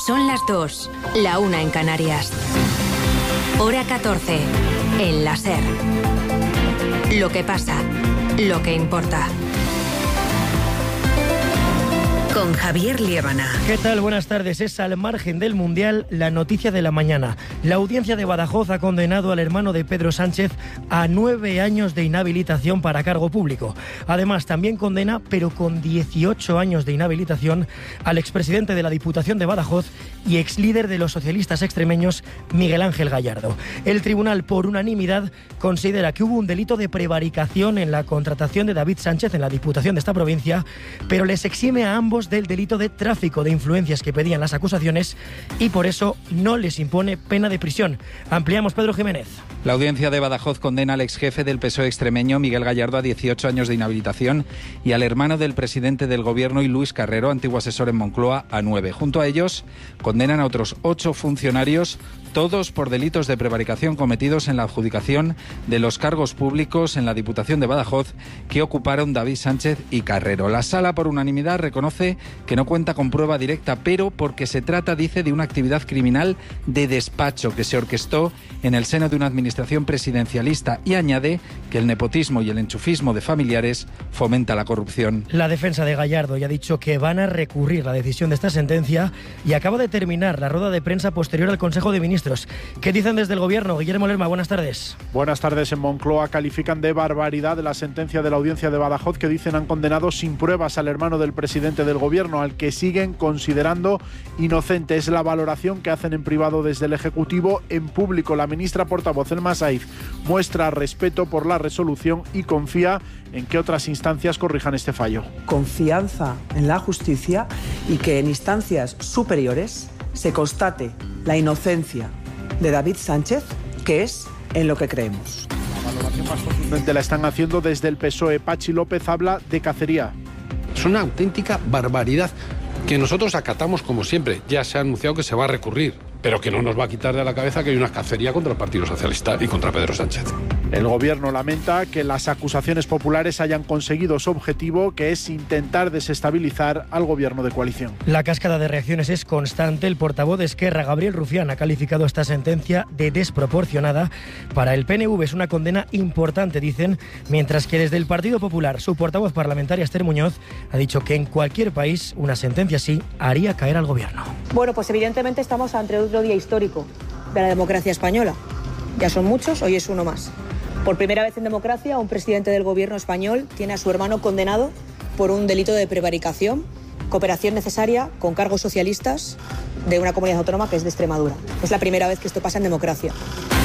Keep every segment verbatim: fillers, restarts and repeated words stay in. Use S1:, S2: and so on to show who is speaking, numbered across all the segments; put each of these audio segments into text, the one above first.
S1: Son las dos, la una en Canarias. Hora catorce, en la SER. Lo que pasa, lo que importa. Con Javier Liébana.
S2: ¿Qué tal? Buenas tardes. Es al margen del Mundial la noticia de la mañana. La audiencia de Badajoz ha condenado al hermano de Pedro Sánchez a nueve años de inhabilitación para cargo público. Además, también condena, pero con dieciocho años de inhabilitación, al expresidente de la Diputación de Badajoz y exlíder de los socialistas extremeños, Miguel Ángel Gallardo. El tribunal, por unanimidad, considera que hubo un delito de prevaricación en la contratación de David Sánchez en la Diputación de esta provincia, pero les exime a ambos del delito de tráfico de influencias que pedían las acusaciones y por eso no les impone pena de prisión. Ampliamos, Pedro Jiménez.
S3: La audiencia de Badajoz condena al exjefe del P S O E extremeño, Miguel Gallardo, a dieciocho años de inhabilitación y al hermano del presidente del Gobierno y Luis Carrero, antiguo asesor en Moncloa, a nueve. Junto a ellos, condenan a otros ocho funcionarios, todos por delitos de prevaricación cometidos en la adjudicación de los cargos públicos en la Diputación de Badajoz que ocuparon David Sánchez y Carrero. La Sala, por unanimidad, reconoce que no cuenta con prueba directa, pero porque se trata, dice, de una actividad criminal de despacho que se orquestó en el seno de una administración presidencialista y añade que el nepotismo y el enchufismo de familiares fomenta la corrupción.
S2: La defensa de Gallardo ya ha dicho que van a recurrir la decisión de esta sentencia y acaba de terminar la rueda de prensa posterior al Consejo de Ministros. ¿Qué dicen desde el Gobierno? Guillermo Lerma, buenas tardes.
S4: Buenas tardes. En Moncloa califican de barbaridad la sentencia de la audiencia de Badajoz que dicen han condenado sin pruebas al hermano del presidente del Gobierno, al que siguen considerando inocente. Es la valoración que hacen en privado desde el Ejecutivo. En público, la ministra portavoz, Elma Saiz, muestra respeto por la resolución y confía en que otras instancias corrijan este fallo.
S5: Confianza en la justicia y que en instancias superiores se constate la inocencia de David Sánchez, que es en lo que creemos.
S4: La valoración más contundente la están haciendo desde el P S O E. Pachi López habla de cacería.
S6: Es una auténtica barbaridad que nosotros acatamos como siempre. Ya se ha anunciado que se va a recurrir, pero que no nos va a quitar de la cabeza que hay una cacería contra el Partido Socialista y contra Pedro Sánchez.
S4: El Gobierno lamenta que las acusaciones populares hayan conseguido su objetivo, que es intentar desestabilizar al Gobierno de coalición.
S2: La cascada de reacciones es constante. El portavoz de Esquerra, Gabriel Rufián, ha calificado esta sentencia de desproporcionada. Para el P N V es una condena importante, dicen, mientras que desde el Partido Popular, su portavoz parlamentaria, Esther Muñoz, ha dicho que en cualquier país una sentencia así haría caer al Gobierno.
S7: Bueno, pues evidentemente estamos ante otro día histórico de la democracia española. Ya son muchos, hoy es uno más. Por primera vez en democracia, un presidente del Gobierno español tiene a su hermano condenado por un delito de prevaricación, cooperación necesaria con cargos socialistas de una comunidad autónoma que es de Extremadura. Es la primera vez que esto pasa en democracia.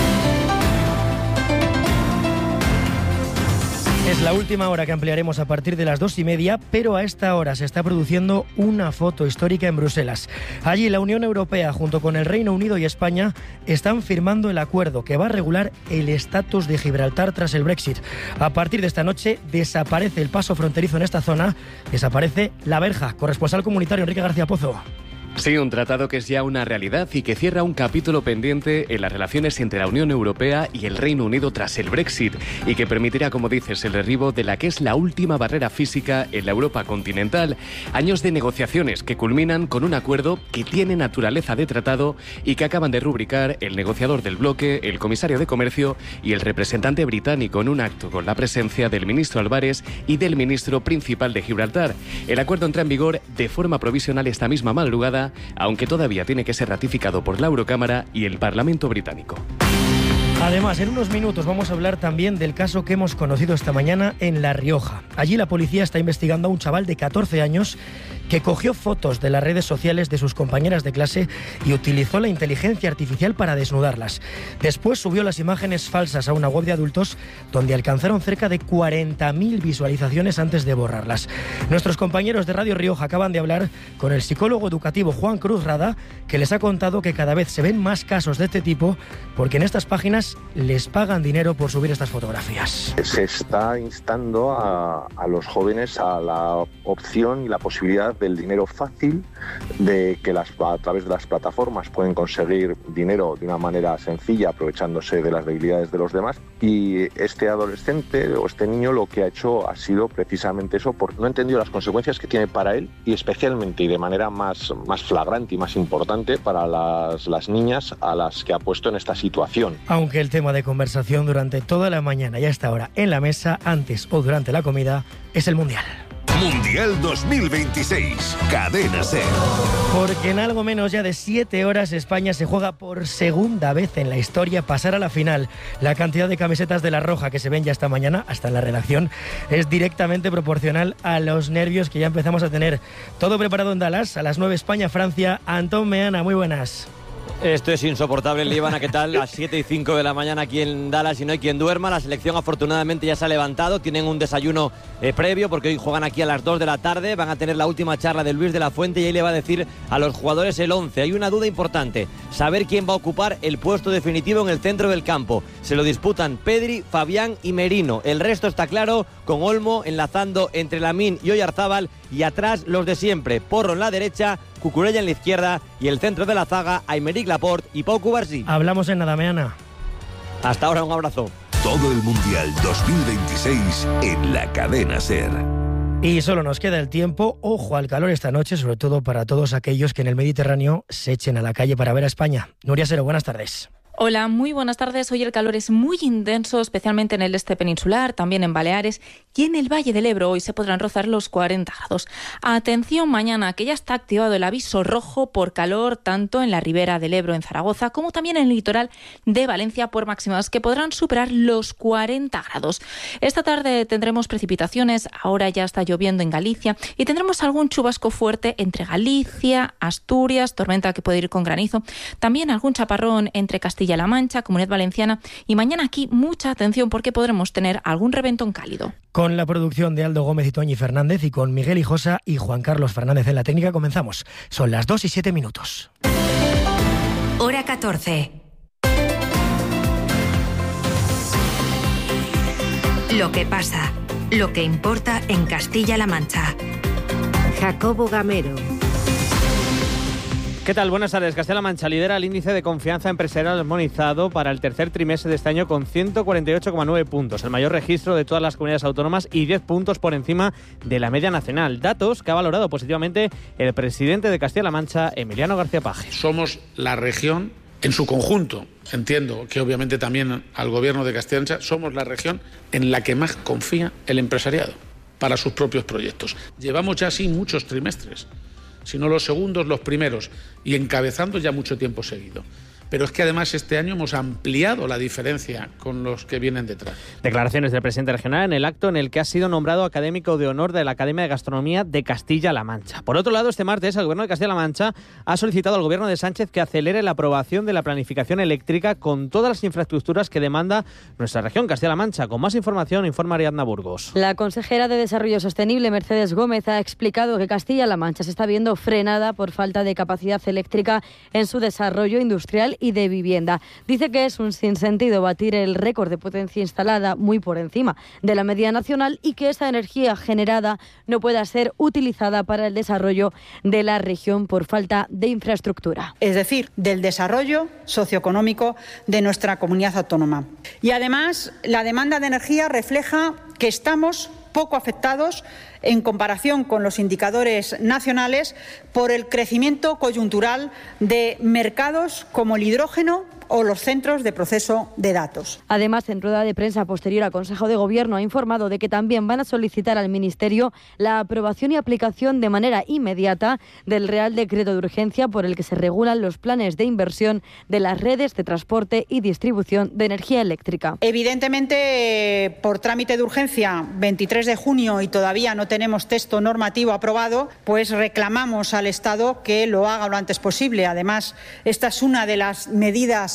S2: Es la última hora que ampliaremos a partir de las dos y media, pero a esta hora se está produciendo una foto histórica en Bruselas. Allí la Unión Europea, junto con el Reino Unido y España, están firmando el acuerdo que va a regular el estatus de Gibraltar tras el Brexit. A partir de esta noche desaparece el paso fronterizo en esta zona, desaparece la verja. Corresponsal comunitario Enrique García Pozo.
S8: Sí, un tratado que es ya una realidad y que cierra un capítulo pendiente en las relaciones entre la Unión Europea y el Reino Unido tras el Brexit y que permitirá, como dices, el derribo de la que es la última barrera física en la Europa continental. Años de negociaciones que culminan con un acuerdo que tiene naturaleza de tratado y que acaban de rubricar el negociador del bloque, el comisario de Comercio y el representante británico en un acto con la presencia del ministro Álvarez y del ministro principal de Gibraltar. El acuerdo entra en vigor de forma provisional esta misma madrugada, aunque todavía tiene que ser ratificado por la Eurocámara y el Parlamento británico.
S2: Además, en unos minutos vamos a hablar también del caso que hemos conocido esta mañana en La Rioja. Allí la policía está investigando a un chaval de catorce años que cogió fotos de las redes sociales de sus compañeras de clase y utilizó la inteligencia artificial para desnudarlas. Después subió las imágenes falsas a una web de adultos donde alcanzaron cerca de cuarenta mil visualizaciones antes de borrarlas. Nuestros compañeros de Radio Rioja acaban de hablar con el psicólogo educativo Juan Cruz Rada, que les ha contado que cada vez se ven más casos de este tipo porque en estas páginas les pagan dinero por subir estas fotografías.
S9: Se está instando a, a los jóvenes a la opción y la posibilidad del dinero fácil, de que las, a través de las plataformas pueden conseguir dinero de una manera sencilla, aprovechándose de las debilidades de los demás. Y este adolescente o este niño lo que ha hecho ha sido precisamente eso, porque no ha entendido las consecuencias que tiene para él y especialmente y de manera más, más flagrante y más importante para las, las niñas a las que ha puesto en esta situación.
S2: Aunque el tema de conversación durante toda la mañana y hasta ahora en la mesa, antes o durante la comida, es el Mundial.
S10: Mundial dos mil veintiséis, Cadena SER.
S2: Porque en algo menos ya de siete horas España se juega por segunda vez en la historia pasar a la final. La cantidad de camisetas de la Roja que se ven ya esta mañana, hasta en la redacción, es directamente proporcional a los nervios que ya empezamos a tener. Todo preparado en Dallas, a las nueve España-Francia. Antón Meana, muy buenas.
S11: Esto es insoportable, Líbana, ¿qué tal? A las siete y cinco de la mañana aquí en Dallas y no hay quien duerma. La selección afortunadamente ya se ha levantado, tienen un desayuno eh, previo porque hoy juegan aquí a las dos de la tarde, van a tener la última charla de Luis de la Fuente y ahí le va a decir a los jugadores el once. Hay una duda importante, saber quién va a ocupar el puesto definitivo en el centro del campo. Se lo disputan Pedri, Fabián y Merino. El resto está claro, con Olmo enlazando entre Lamine y Oyarzábal y atrás los de siempre, Porro en la derecha, Cucurella en la izquierda y el centro de la zaga, Aymeric Laporte y Pau Cubarsí.
S2: Hablamos en nada, Meana.
S11: Hasta ahora, un abrazo.
S10: Todo el Mundial dos mil veintiséis en la Cadena SER.
S2: Y solo nos queda el tiempo. Ojo al calor esta noche, sobre todo para todos aquellos que en el Mediterráneo se echen a la calle para ver a España. Nuria Sero, buenas tardes.
S12: Hola, muy buenas tardes. Hoy el calor es muy intenso, especialmente en el este peninsular, también en Baleares y en el Valle del Ebro. Hoy se podrán rozar los cuarenta grados. Atención mañana, que ya está activado el aviso rojo por calor, tanto en la ribera del Ebro en Zaragoza, como también en el litoral de Valencia, por máximas que podrán superar los cuarenta grados. Esta tarde tendremos precipitaciones, ahora ya está lloviendo en Galicia, y tendremos algún chubasco fuerte entre Galicia, Asturias, tormenta que puede ir con granizo, también algún chaparrón entre Castilla La Mancha, Comunidad Valenciana, y mañana aquí mucha atención porque podremos tener algún reventón cálido.
S2: Con la producción de Aldo Gómez y Toñi Fernández y con Miguel Hijosa y Juan Carlos Fernández en la técnica comenzamos. Son las dos y siete minutos.
S1: Hora catorce. Lo que pasa, lo que importa en Castilla-La Mancha. Jacobo Gamero.
S13: ¿Qué tal? Buenas tardes. Castilla-La Mancha lidera el índice de confianza empresarial armonizado para el tercer trimestre de este año con ciento cuarenta y ocho coma nueve puntos, el mayor registro de todas las comunidades autónomas y diez puntos por encima de la media nacional. Datos que ha valorado positivamente el presidente de Castilla-La Mancha, Emiliano García Paje.
S6: Somos la región en su conjunto, entiendo que obviamente también al gobierno de Castilla-La Mancha, somos la región en la que más confía el empresariado para sus propios proyectos. Llevamos ya así muchos trimestres, sino los segundos, los primeros, y encabezando ya mucho tiempo seguido. Pero es que además este año hemos ampliado la diferencia con los que vienen detrás.
S13: Declaraciones del presidente regional en el acto en el que ha sido nombrado académico de honor de la Academia de Gastronomía de Castilla-La Mancha. Por otro lado, este martes el gobierno de Castilla-La Mancha ha solicitado al gobierno de Sánchez que acelere la aprobación de la planificación eléctrica con todas las infraestructuras que demanda nuestra región, Castilla-La Mancha. Con más información informa Ariadna Burgos.
S14: La consejera de Desarrollo Sostenible, Mercedes Gómez, ha explicado que Castilla-La Mancha se está viendo frenada por falta de capacidad eléctrica en su desarrollo industrial y de vivienda. Dice que es un sinsentido batir el récord de potencia instalada muy por encima de la media nacional y que esta energía generada no pueda ser utilizada para el desarrollo de la región por falta de infraestructura.
S15: Es decir, del desarrollo socioeconómico de nuestra comunidad autónoma. Y además, la demanda de energía refleja que estamos poco afectados en comparación con los indicadores nacionales por el crecimiento coyuntural de mercados como el hidrógeno o los centros de proceso de datos.
S14: Además, en rueda de prensa posterior al Consejo de Gobierno ha informado de que también van a solicitar al Ministerio la aprobación y aplicación de manera inmediata del Real Decreto de Urgencia por el que se regulan los planes de inversión de las redes de transporte y distribución de energía eléctrica.
S15: Evidentemente, por trámite de urgencia, veintitrés de junio y todavía no tenemos texto normativo aprobado, pues reclamamos al Estado que lo haga lo antes posible. Además, esta es una de las medidas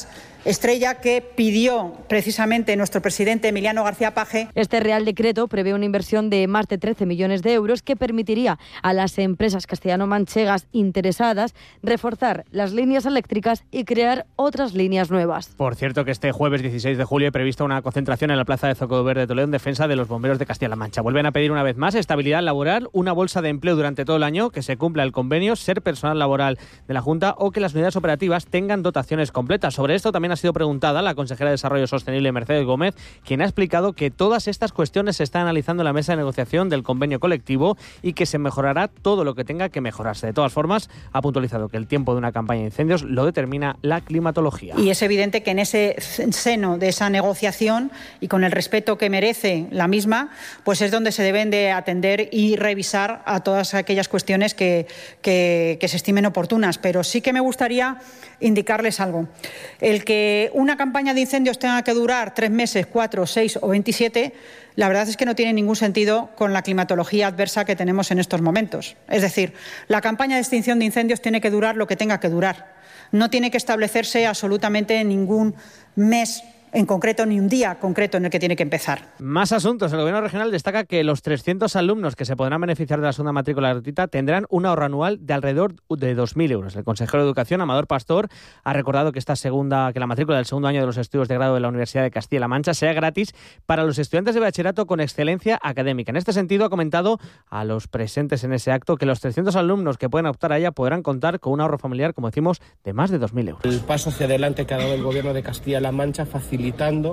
S15: estrella que pidió precisamente nuestro presidente Emiliano García Paje.
S14: Este Real Decreto prevé una inversión de más de trece millones de euros que permitiría a las empresas castellano-manchegas interesadas reforzar las líneas eléctricas y crear otras líneas nuevas.
S13: Por cierto, que este jueves dieciséis de julio hay prevista una concentración en la Plaza de Zocodover de Toledo en defensa de los bomberos de Castilla-La Mancha. Vuelven a pedir una vez más estabilidad laboral, una bolsa de empleo durante todo el año, que se cumpla el convenio, ser personal laboral de la Junta o que las unidades operativas tengan dotaciones completas. Sobre esto también ha sido preguntada la consejera de Desarrollo Sostenible, Mercedes Gómez, quien ha explicado que todas estas cuestiones se están analizando en la mesa de negociación del convenio colectivo y que se mejorará todo lo que tenga que mejorarse. De todas formas, ha puntualizado que el tiempo de una campaña de incendios lo determina la climatología.
S15: Y es evidente que en ese seno de esa negociación y con el respeto que merece la misma, pues es donde se deben de atender y revisar a todas aquellas cuestiones que, que, que se estimen oportunas. Pero sí que me gustaría indicarles algo. El que una campaña de incendios tenga que durar tres meses, cuatro, seis o veintisiete, la verdad es que no tiene ningún sentido con la climatología adversa que tenemos en estos momentos. Es decir, la campaña de extinción de incendios tiene que durar lo que tenga que durar. No tiene que establecerse absolutamente ningún mes en concreto ni un día concreto en el que tiene que empezar.
S13: Más asuntos. El Gobierno regional destaca que los trescientos alumnos que se podrán beneficiar de la segunda matrícula gratuita tendrán un ahorro anual de alrededor de dos mil euros. El consejero de Educación, Amador Pastor, ha recordado que esta segunda, que la matrícula del segundo año de los estudios de grado de la Universidad de Castilla-La Mancha sea gratis para los estudiantes de bachillerato con excelencia académica. En este sentido, ha comentado a los presentes en ese acto que los trescientos alumnos que pueden optar a ella podrán contar con un ahorro familiar, como decimos, de más de dos mil euros.
S16: El paso hacia adelante que ha dado el Gobierno de Castilla-La Mancha facilitando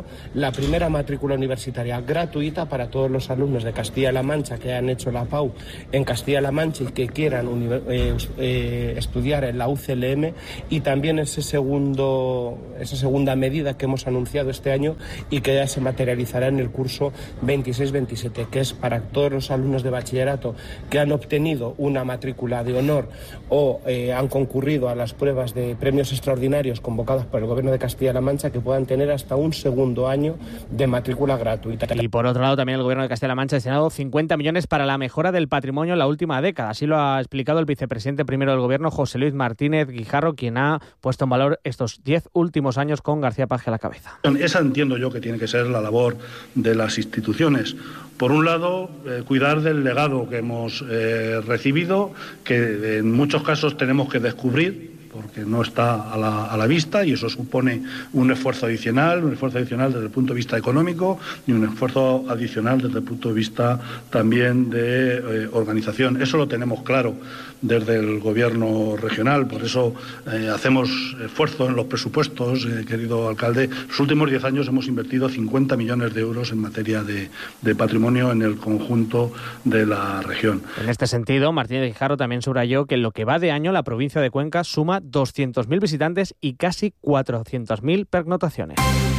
S16: la primera matrícula universitaria gratuita para todos los alumnos de Castilla-La Mancha que han hecho la P A U en Castilla-La Mancha y que quieran eh, eh, estudiar en la U C L M, y también ese segundo, esa segunda medida que hemos anunciado este año y que ya se materializará en el curso veintiséis veintisiete, que es para todos los alumnos de bachillerato que han obtenido una matrícula de honor o eh, han concurrido a las pruebas de premios extraordinarios convocados por el Gobierno de Castilla-La Mancha, que puedan tener hasta un segundo año de matrícula gratuita.
S13: Y por otro lado, también el Gobierno de Castilla-La Mancha ha destinado cincuenta millones para la mejora del patrimonio en la última década. Así lo ha explicado el vicepresidente primero del Gobierno, José Luis Martínez Guijarro, quien ha puesto en valor estos diez últimos años con García Paje a la cabeza.
S17: Esa entiendo yo que tiene que ser la labor de las instituciones. Por un lado, eh, cuidar del legado que hemos eh, recibido, que en muchos casos tenemos que descubrir, porque no está a la, a la vista, y eso supone un esfuerzo adicional, un esfuerzo adicional desde el punto de vista económico y un esfuerzo adicional desde el punto de vista también de eh, organización. Eso lo tenemos claro desde el Gobierno regional, por eso eh, hacemos esfuerzo en los presupuestos, eh, querido alcalde. Los últimos diez años hemos invertido cincuenta millones de euros en materia de, de patrimonio en el conjunto de la región.
S13: En este sentido, Martínez Guijarro también subrayó que en lo que va de año la provincia de Cuenca suma doscientos mil visitantes y casi cuatrocientas mil pernoctaciones.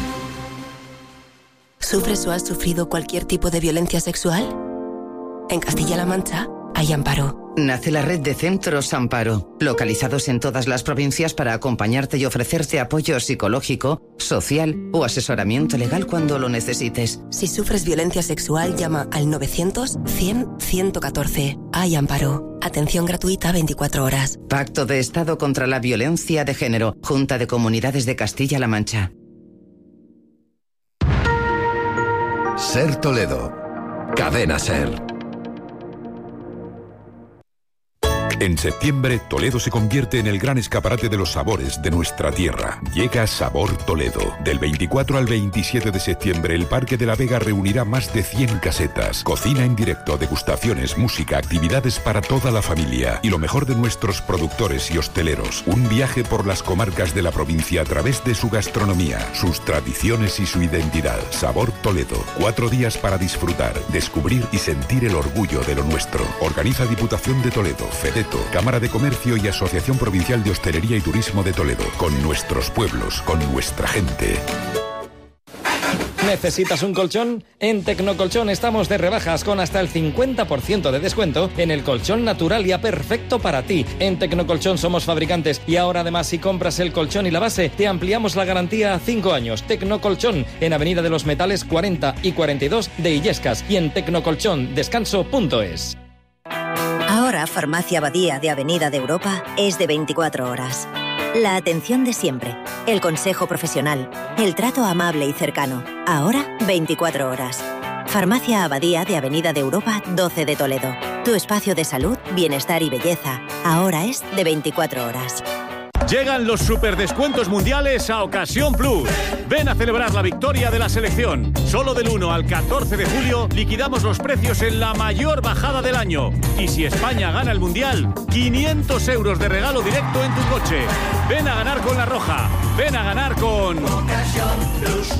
S18: ¿Sufres o has sufrido cualquier tipo de violencia sexual? En Castilla-La Mancha hay Amparo.
S19: Nace la red de centros Amparo, localizados en todas las provincias para acompañarte y ofrecerte apoyo psicológico, social o asesoramiento legal cuando lo necesites.
S18: Si sufres violencia sexual, llama al novecientos, cien, ciento catorce. Hay Amparo. Atención gratuita veinticuatro horas.
S19: Pacto de Estado contra la Violencia de Género. Junta de Comunidades de Castilla-La Mancha.
S10: Ser Toledo. Cadena Ser. En septiembre, Toledo se convierte en el gran escaparate de los sabores de nuestra tierra. Llega Sabor Toledo. Del veinticuatro al veintisiete de septiembre, el Parque de la Vega reunirá más de cien casetas. Cocina en directo, degustaciones, música, actividades para toda la familia. Y lo mejor de nuestros productores y hosteleros. Un viaje por las comarcas de la provincia a través de su gastronomía, sus tradiciones y su identidad. Sabor Toledo. Cuatro días para disfrutar, descubrir y sentir el orgullo de lo nuestro. Organiza Diputación de Toledo, FEDETO, Cámara de Comercio y Asociación Provincial de Hostelería y Turismo de Toledo. Con nuestros pueblos, con nuestra gente.
S20: ¿Necesitas un colchón? En Tecnocolchón estamos de rebajas con hasta el cincuenta por ciento de descuento en el colchón Naturalia perfecto para ti. En Tecnocolchón somos fabricantes y ahora además si compras el colchón y la base te ampliamos la garantía a cinco años. Tecnocolchón en Avenida de los Metales cuarenta y cuarenta y dos de Illescas y en tecnocolchón descanso punto es.
S21: Ahora Farmacia Abadía de Avenida de Europa es de veinticuatro horas. La atención de siempre, el consejo profesional, el trato amable y cercano. Ahora, veinticuatro horas. Farmacia Abadía de Avenida de Europa doce de Toledo. Tu espacio de salud, bienestar y belleza. Ahora es de veinticuatro horas.
S22: Llegan los superdescuentos mundiales a Ocasión Plus. Ven a celebrar la victoria de la selección. Solo del uno al catorce de julio liquidamos los precios en la mayor bajada del año. Y si España gana el mundial, quinientos euros de regalo directo en tu coche. Ven a ganar con La Roja. Ven a ganar con Ocasión Plus.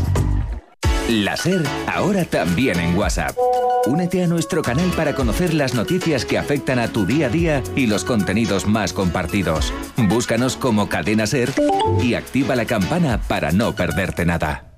S23: La SER, ahora también en WhatsApp. Únete a nuestro canal para conocer las noticias que afectan a tu día a día y los contenidos más compartidos. Búscanos como Cadena SER y activa la campana para no perderte nada.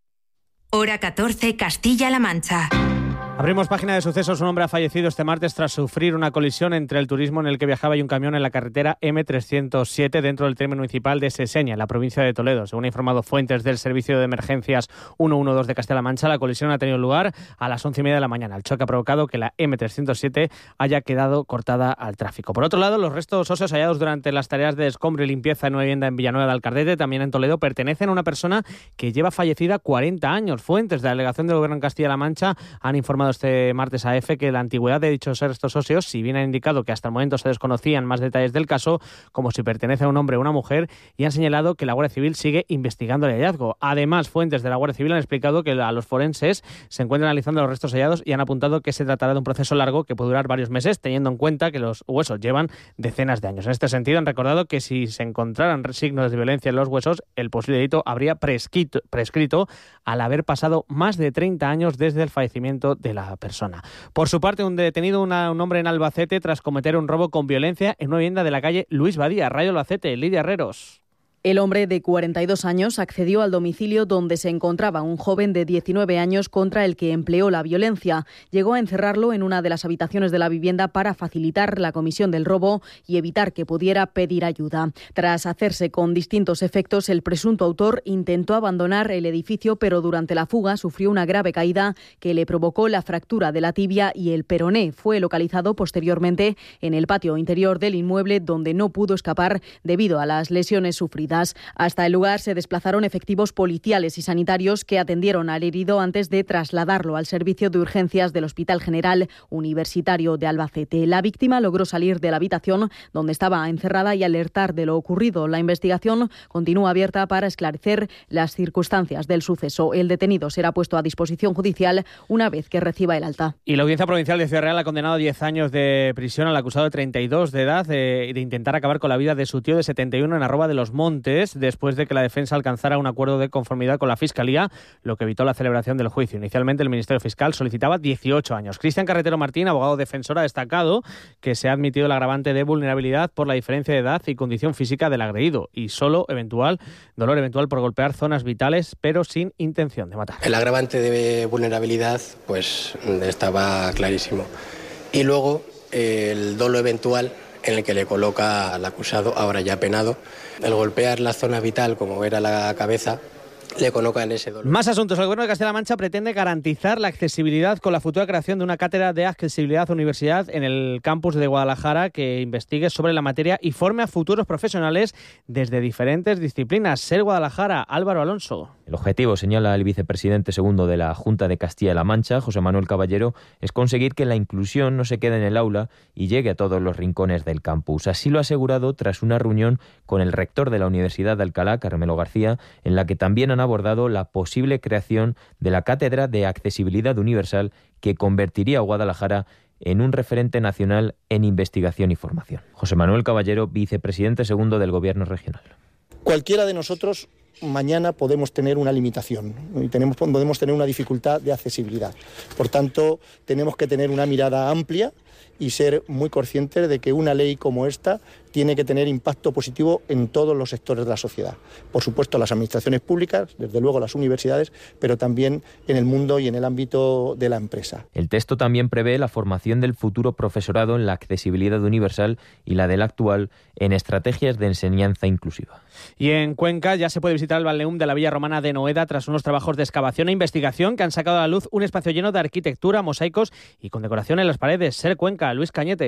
S1: Hora catorce, Castilla-La Mancha.
S13: Abrimos página de sucesos. Un hombre ha fallecido este martes tras sufrir una colisión entre el turismo en el que viajaba y un camión en la carretera eme trescientos siete dentro del término municipal de Seseña, en la provincia de Toledo. Según han informado fuentes del Servicio de Emergencias ciento doce de Castilla-La Mancha, la colisión ha tenido lugar a las once y media de la mañana. El choque ha provocado que la eme trescientos siete haya quedado cortada al tráfico. Por otro lado, los restos óseos hallados durante las tareas de escombro y limpieza en una vivienda en Villanueva de Alcardete, también en Toledo, pertenecen a una persona que lleva fallecida cuarenta años. Fuentes de la delegación del Gobierno en Castilla-La Mancha han informado este martes a EFE que la antigüedad de dichos restos óseos, si bien han indicado que hasta el momento se desconocían más detalles del caso, como si pertenece a un hombre o una mujer, y han señalado que la Guardia Civil sigue investigando el hallazgo. Además, fuentes de la Guardia Civil han explicado que a los forenses se encuentran analizando los restos hallados y han apuntado que se tratará de un proceso largo que puede durar varios meses, teniendo en cuenta que los huesos llevan decenas de años. En este sentido, han recordado que si se encontraran signos de violencia en los huesos, el posible delito habría prescrito, prescrito al haber pasado más de treinta años desde el fallecimiento de la persona. Por su parte, un detenido, una, un hombre en Albacete, tras cometer un robo con violencia en una vivienda de la calle Luis Badía, Rayo Albacete. Lidia Herreros.
S24: El hombre de cuarenta y dos años accedió al domicilio donde se encontraba un joven de diecinueve años contra el que empleó la violencia. Llegó a encerrarlo en una de las habitaciones de la vivienda para facilitar la comisión del robo y evitar que pudiera pedir ayuda. Tras hacerse con distintos efectos, el presunto autor intentó abandonar el edificio, pero durante la fuga sufrió una grave caída que le provocó la fractura de la tibia y el peroné. Fue localizado posteriormente en el patio interior del inmueble, donde no pudo escapar debido a las lesiones sufridas. Hasta el lugar se desplazaron efectivos policiales y sanitarios que atendieron al herido antes de trasladarlo al servicio de urgencias del Hospital General Universitario de Albacete. La víctima logró salir de la habitación donde estaba encerrada y alertar de lo ocurrido. La investigación continúa abierta para esclarecer las circunstancias del suceso. El detenido será puesto a disposición judicial una vez que reciba el alta.
S13: Y la Audiencia Provincial de Ciudad Real ha condenado a diez años de prisión al acusado de treinta y dos de edad de, de intentar acabar con la vida de su tío de setenta y uno en Arroba de los Montes, después de que la defensa alcanzara un acuerdo de conformidad con la Fiscalía, lo que evitó la celebración del juicio. Inicialmente, el Ministerio Fiscal solicitaba dieciocho años. Cristian Carretero Martín, abogado defensor, ha destacado que se ha admitido el agravante de vulnerabilidad por la diferencia de edad y condición física del agredido y solo eventual dolor eventual por golpear zonas vitales, pero sin intención de matar.
S25: El agravante de vulnerabilidad pues estaba clarísimo. Y luego el dolo eventual en el que le coloca al acusado, ahora ya penado, el golpear la zona vital, como era la cabeza, le coloca en ese dolor.
S13: Más asuntos. El Gobierno de Castilla-La Mancha pretende garantizar la accesibilidad con la futura creación de una cátedra de accesibilidad universidad en el campus de Guadalajara que investigue sobre la materia y forme a futuros profesionales desde diferentes disciplinas. Ser Guadalajara, Álvaro Alonso.
S26: El objetivo, señala el vicepresidente segundo de la Junta de Castilla-La Mancha, José Manuel Caballero, es conseguir que la inclusión no se quede en el aula y llegue a todos los rincones del campus. Así lo ha asegurado tras una reunión con el rector de la Universidad de Alcalá, Carmelo García, en la que también han abordado la posible creación de la Cátedra de Accesibilidad Universal que convertiría a Guadalajara en un referente nacional en investigación y formación. José Manuel Caballero, vicepresidente segundo del Gobierno regional.
S27: Cualquiera de nosotros mañana podemos tener una limitación y tenemos, podemos tener una dificultad de accesibilidad. Por tanto, tenemos que tener una mirada amplia y ser muy conscientes de que una ley como esta tiene que tener impacto positivo en todos los sectores de la sociedad. Por supuesto, las administraciones públicas, desde luego las universidades, pero también en el mundo y en el ámbito de la empresa.
S26: El texto también prevé la formación del futuro profesorado en la accesibilidad universal y la del actual en estrategias de enseñanza inclusiva.
S13: Y en Cuenca ya se puede visitar el Balneum de la Villa Romana de Noeda tras unos trabajos de excavación e investigación que han sacado a la luz un espacio lleno de arquitectura, mosaicos y con decoración en las paredes. Ser Cuenca, Luis Cañete.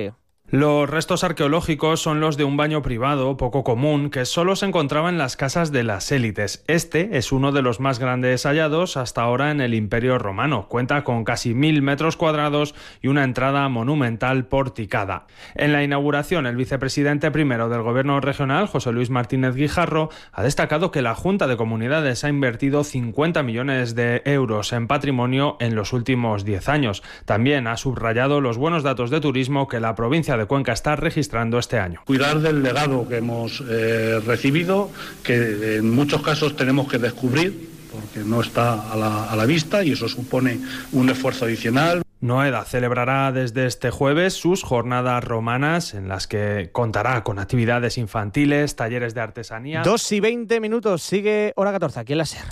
S3: Los restos arqueológicos son los de un baño privado poco común que solo se encontraba en las casas de las élites. Este es uno de los más grandes hallados hasta ahora en el Imperio Romano. Cuenta con casi mil metros cuadrados y una entrada monumental porticada. En la inauguración, el vicepresidente primero del Gobierno regional, José Luis Martínez Guijarro, ha destacado que la Junta de Comunidades ha invertido cincuenta millones de euros en patrimonio en los últimos diez años. También ha subrayado los buenos datos de turismo que la provincia de de Cuenca está registrando este año.
S17: Cuidar del legado que hemos eh, recibido, que en muchos casos tenemos que descubrir, porque no está a la, a la vista y eso supone un esfuerzo adicional.
S3: Noeda celebrará desde este jueves sus jornadas romanas en las que contará con actividades infantiles, talleres de artesanía.
S13: Dos y veinte minutos, sigue hora catorce aquí en la SER.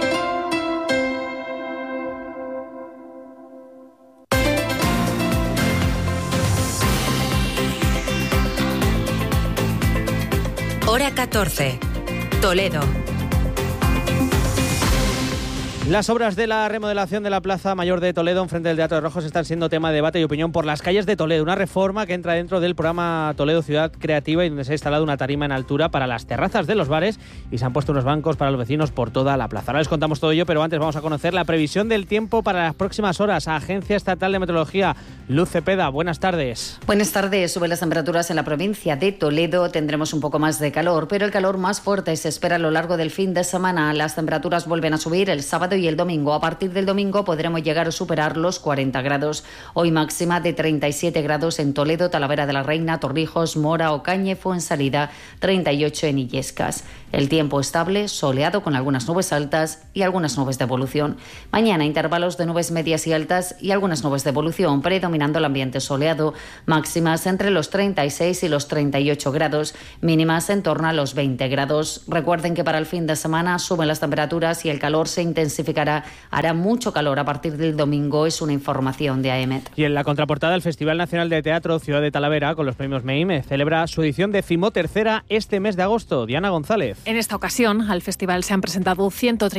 S1: Hora catorce. Toledo.
S13: Las obras de la remodelación de la Plaza Mayor de Toledo enfrente del Teatro de Rojos están siendo tema de debate y opinión por las calles de Toledo. Una reforma que entra dentro del programa Toledo Ciudad Creativa y donde se ha instalado una tarima en altura para las terrazas de los bares y se han puesto unos bancos para los vecinos por toda la plaza. Ahora les contamos todo ello, pero antes vamos a conocer la previsión del tiempo para las próximas horas. Agencia Estatal de Meteorología, Luz Cepeda, buenas tardes.
S4: Buenas tardes. Suben las temperaturas en la provincia de Toledo. Tendremos un poco más de calor, pero el calor más fuerte se espera a lo largo del fin de semana. Las temperaturas vuelven a subir el sábado y el domingo. A partir del domingo podremos llegar a superar los cuarenta grados. Hoy máxima de treinta y siete grados en Toledo, Talavera de la Reina, Torrijos, Mora, Ocaña, Fuensalida, treinta y ocho en Illescas. El tiempo estable, soleado con algunas nubes altas y algunas nubes de evolución. Mañana intervalos de nubes medias y altas y algunas nubes de evolución, predominando el ambiente soleado. Máximas entre los treinta y seis y los treinta y ocho grados, mínimas en torno a los veinte grados. Recuerden que para el fin de semana suben las temperaturas y el calor se intensificará. Hará mucho calor a partir del domingo, es una información de A E M E T.
S13: Y en la contraportada, el Festival Nacional de Teatro Ciudad de Talavera, con los premios MEIM, celebra su edición decimotercera este mes de agosto. Diana González.
S5: En esta ocasión, al festival se han presentado ciento treinta